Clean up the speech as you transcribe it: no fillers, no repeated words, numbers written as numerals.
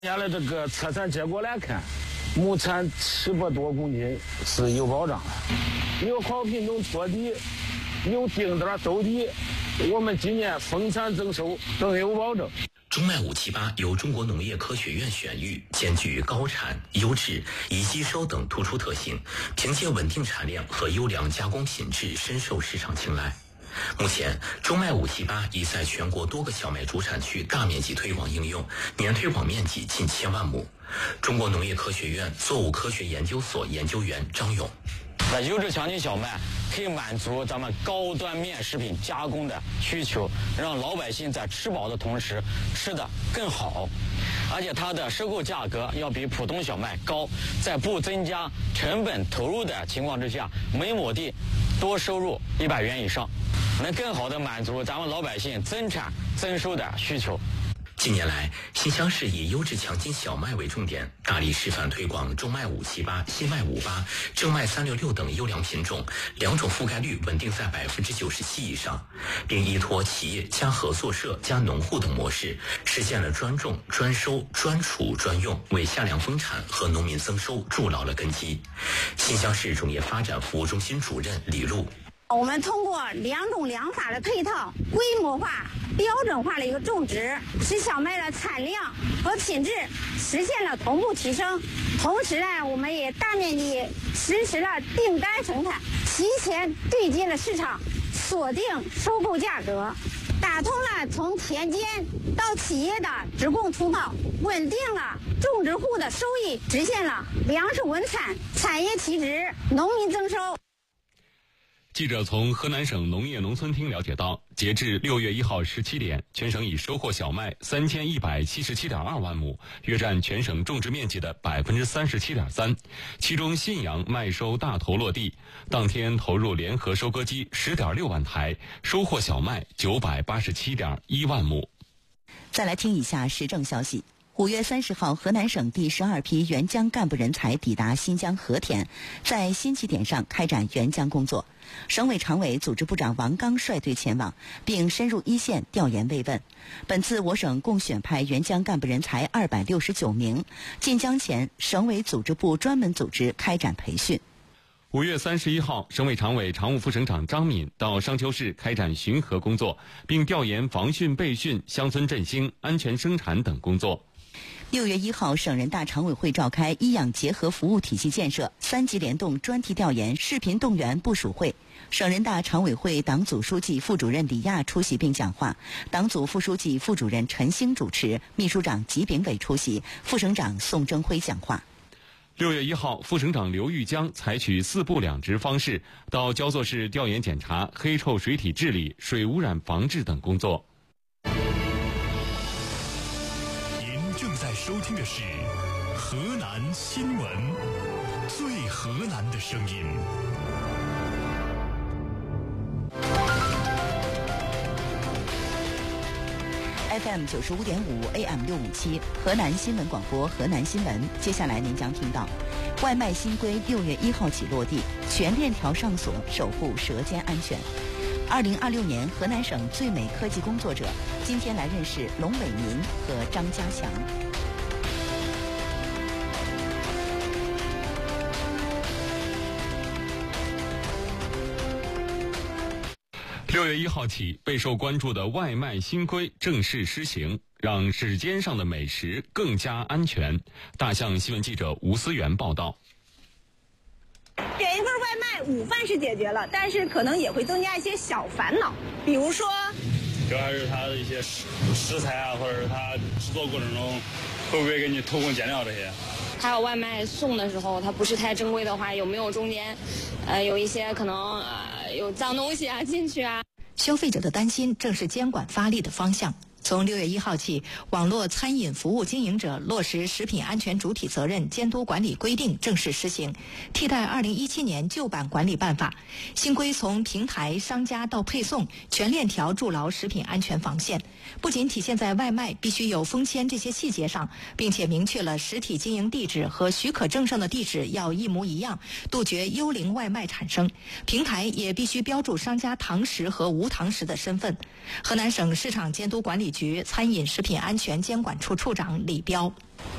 现在这个测产结果来看，亩产700多公斤是有保障的。有好品种托底，有定点兜底，我们今年丰产增收更有保证。 中麦578由中国农业科学院选育，兼具高产、优质、易吸收等突出特性，凭借稳定产量和优良加工品质，深受市场青睐。目前，中麦578已在全国多个小麦主产区大面积推广应用，年推广面积近1000万亩。中国农业科学院作物科学研究所研究员张勇。 那优质强劲小麦可以满足咱们高端面食品加工的需求，让老百姓在吃饱的同时吃得更好，而且它的收购价格要比普通小麦高，在不增加成本投入的情况之下，每亩地多收入100元以上，能更好地满足咱们老百姓增产增收的需求。 近年来，新乡市以优质强劲小麦为重点，大力示范推广中麦578、新麦58、正麦366等优良品种，2种覆盖率稳定在97%以上，并依托企业加合作社加农户等模式，实现了专种、专收、专储、专用，为下粮丰产和农民增收筑牢了根基。新乡市种业发展服务中心主任李璐。 我们通过2种良法的配套，规模化、标准化的一个种植，使小麦的产量和品质实现了同步提升。同时呢，我们也大面积实施了订单生产，提前对接了市场，锁定收购价格，打通了从田间到企业的直供通道，稳定了种植户的收益，实现了粮食稳产、产业提质、农民增收。 记者从河南省农业农村厅了解到，截至6月1号17点，全省已收获小麦3177.2万亩，约占全省种植面积的37.3%。其中信阳麦收大头落地，当天投入联合收割机10.6万台，收获小麦987.1万亩。 再来听一下时政消息。5月30号，河南省第12批援疆干部人才抵达新疆和田，在新起点上开展援疆工作。省委常委、组织部长王刚率队前往，并深入一线调研慰问。本次我省共选派援疆干部人才269名，进疆前，省委组织部专门组织开展培训。 5月31号，省委常委、常务副省长张敏到商丘市开展巡河工作，并调研防汛备汛、乡村振兴、安全生产等工作。 6月1号，省人大常委会召开医养结合服务体系建设3级联动专题调研视频动员部署会，省人大常委会党组书记、副主任李亚出席并讲话，党组副书记、副主任陈兴主持，秘书长吉炳伟出席，副省长宋征辉讲话。 6月1号，副省长刘玉江采取4部2值方式到焦作市调研检查黑臭水体治理、水污染防治等工作。 正在收听的是河南新闻，最河南的声音。 FM 95.5 AM 657，河南新闻广播，河南新闻。接下来您将听到，外卖新规6月1号起落地，全链条上锁，守护舌尖安全。2026年河南省最美科技工作者，今天来认识龙伟民和张家祥。 6月1号起，备受关注的外卖新规正式施行，让指尖上的美食更加安全。大象新闻记者吴思源报道。 点一份外卖，午饭是解决了，但是可能也会增加一些小烦恼，比如说， 主要是它的一些食材啊，或者是它制作过程中会不会给你偷工减料这些。 还有外卖送的时候，它不是太正规的话，有没有中间有一些可能有脏东西啊进去啊？ 消费者的担心正是监管发力的方向。从6月1号起，网络餐饮服务经营者落实食品安全主体责任监督管理规定正式施行，替代2017年旧版管理办法。新规从平台、商家到配送，全链条筑牢食品安全防线。不仅体现在外卖必须有封签这些细节上，并且明确了实体经营地址和许可证上的地址要一模一样，杜绝幽灵外卖产生。平台也必须标注商家堂食和无堂食的身份。河南省市场监督管理理局餐饮食品安全监管处处长李彪。